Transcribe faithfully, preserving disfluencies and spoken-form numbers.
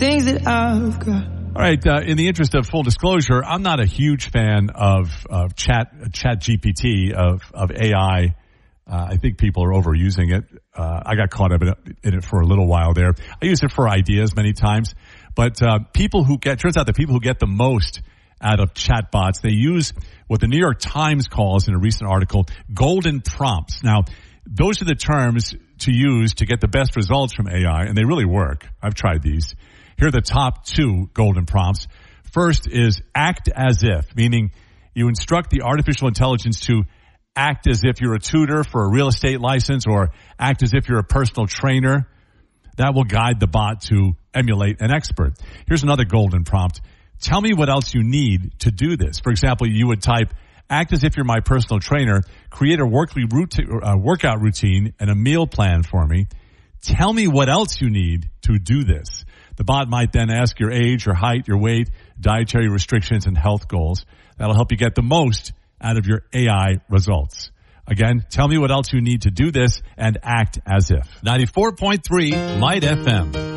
things that I've got. All right, uh, in the interest of full disclosure, I'm not a huge fan of, of chat, chat G P T, of, of A I. Uh, I think people are overusing it. Uh, I got caught up in it, in it for a little while there. I use it for ideas many times, but, uh, people who get, turns out the people who get the most out of chatbots, they use what the New York Times calls in a recent article, golden prompts. Now, those are the terms to use to get the best results from A I, and they really work. I've tried these. Here are the top two golden prompts. First is act as if, meaning you instruct the artificial intelligence to act as if you're a tutor for a real estate license or act as if you're a personal trainer. That will guide the bot to emulate an expert. Here's another golden prompt. Tell me what else you need to do this. For example, you would type, act as if you're my personal trainer, create a workly routine, uh, workout routine and a meal plan for me. Tell me what else you need to do this. The bot might then ask your age, your height, your weight, dietary restrictions, and health goals. That'll help you get the most out of your A I results. Again, tell me what else you need to do this and act as if. ninety-four point three Light F M.